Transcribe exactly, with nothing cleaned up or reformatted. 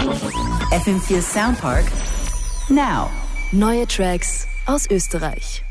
F M vier Soundpark Now. Neue Tracks aus Österreich.